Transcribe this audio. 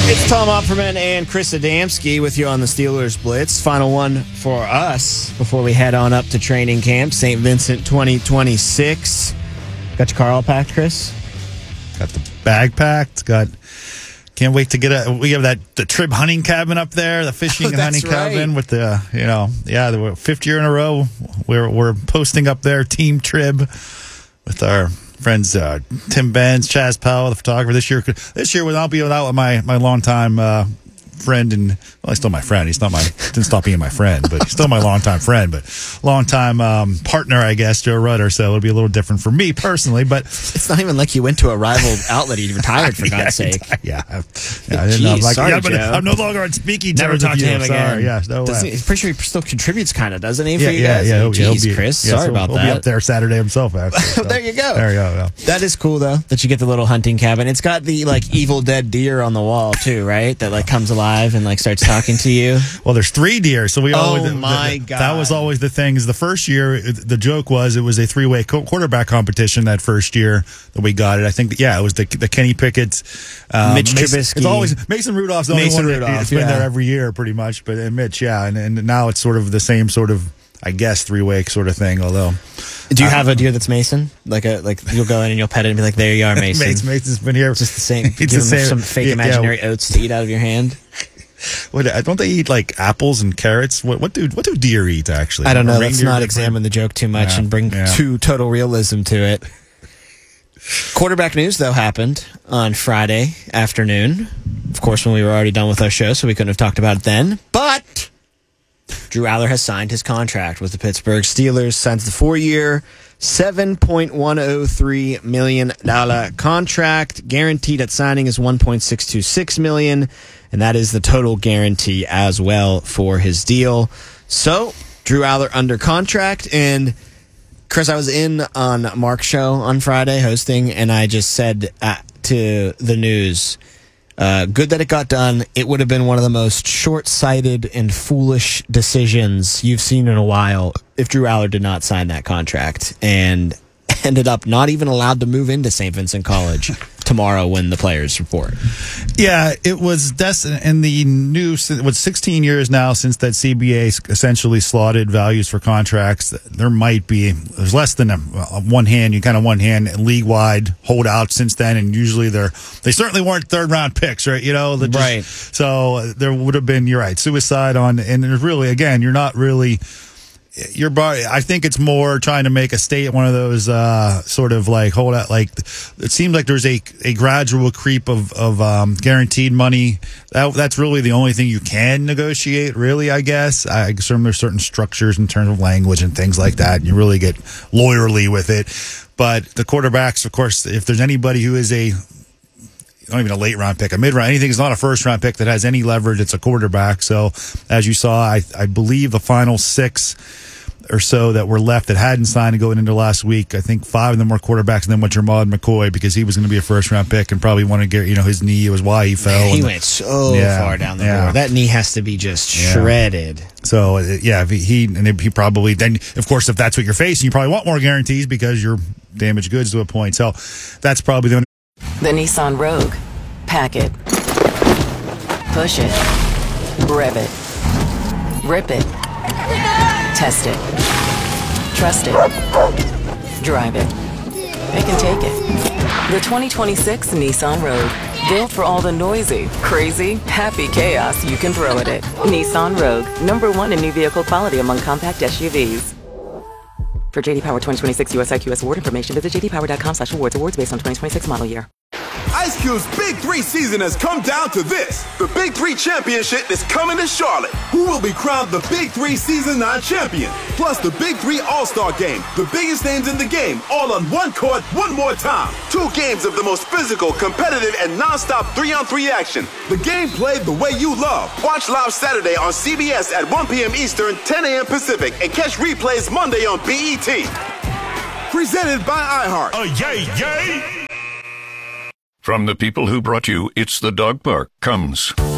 It's Tom Opperman and Chris Adamski with you on the Steelers Blitz. Final one for us before we head on up to training camp, St. Vincent 2026. Got your car all packed, Chris? Got the bag packed. Can't wait to we have the Trib hunting cabin up there, the fishing and hunting cabin with the, the fifth year in a row. We're posting up there, Team Trib, with our friends Tim Benz, Chaz Powell, the photographer. This year I'll be out with my longtime friend, and he's still my friend. Didn't stop being my friend, but he's still my longtime friend, but longtime partner, I guess, Joe Rutter. So it'll be a little different for me personally. But it's not even like you went to a rival outlet. You retired, for God's sake. Yeah, I didn't know. But I'm no longer on speaking terms. Never talk to him again. Yeah, no way. He's pretty sure he still contributes, kind of, doesn't he? For you guys? Jeez, Chris. Sorry about that. He'll be up there Saturday himself. Actually, so. There you go. There you go. Yeah. That is cool though that you get the little hunting cabin. It's got the Evil Dead deer on the wall too, right? That comes alive and starts talking to you. Well, there's 3 deer, so we always. Oh my God! That was always the thing. Is the first year the joke was it was a 3-way quarterback competition that first year that we got it. I think it was the Kenny Pickett's, Mitch Trubisky. It's always Mason Rudolph's the only one that's been there every year, pretty much. But Mitch, and now it's sort of the same sort of, I guess, 3-way sort of thing. Although, do you have a deer that's Mason? You'll go in and you'll pet it and be like, "There you are, Mason." Mason's been here. It's just the same. It's the same. Some fake imaginary oats to eat out of your hand. Don't they eat apples and carrots? What do deer eat actually? I don't know. Let's not examine the joke too much and bring too total realism to it. Quarterback news though happened on Friday afternoon. Of course, when we were already done with our show, so we couldn't have talked about it then. But Drew Aller has signed his contract with the Pittsburgh Steelers. Signs the 4-year, $7.103 million contract. Guaranteed at signing is $1.626 million. And that is the total guarantee as well for his deal. So, Drew Aller under contract. And, Chris, I was in on Mark's show on Friday hosting, and I just said to the news, good that it got done. It would have been one of the most short-sighted and foolish decisions you've seen in a while if Drew Aller did not sign that contract and ended up not even allowed to move into St. Vincent College tomorrow when the players report. Yeah, it was in the news. It was 16 years now since that CBA essentially slotted values for contracts. There's less than one hand league-wide holdout since then, and usually they certainly weren't third-round picks, right? Right. So there would have been, you're right, suicide on, and there's really, again, you're not really. Your body, I think it's more trying to make a state one of those sort of hold out. It seems like there's a gradual creep of guaranteed money. That's really the only thing you can negotiate, really, I guess. I assume there's certain structures in terms of language and things like that, and you really get lawyerly with it. But the quarterbacks, of course, if there's anybody who is not even a late round pick, a mid round, anything is not a first round pick that has any leverage, it's a quarterback. So as you saw, I believe the final 6 or so that were left that hadn't signed going into last week, I think 5 of them were quarterbacks, and then went Jermod McCoy because he was going to be a first round pick and probably wanted to get, his knee was why he fell. He went so far down the board. That knee has to be just shredded. So he probably, then of course, if that's what you're facing, you probably want more guarantees because you're damaged goods to a point. So that's probably the Nissan Rogue. Pack it. Push it. Rev it. Rip it. Test it. Trust it. Drive it. They can take it. The 2026 Nissan Rogue. Built for all the noisy, crazy, happy chaos you can throw at it. Nissan Rogue. #1 in new vehicle quality among compact SUVs. For JD Power 2026 US IQS award information, visit jdpower.com/awards. Awards based on 2026 model year. Ice Cube's Big 3 season has come down to this. The Big 3 Championship is coming to Charlotte. Who will be crowned the Big 3 Season 9 champion? Plus the Big 3 All-Star Game. The biggest names in the game, all on one court, one more time. 2 games of the most physical, competitive, and non-stop 3-on-3 action. The game played the way you love. Watch live Saturday on CBS at 1 p.m. Eastern, 10 a.m. Pacific, and catch replays Monday on BET. Presented by iHeart. Yay! From the people who brought you It's the Dog Park comes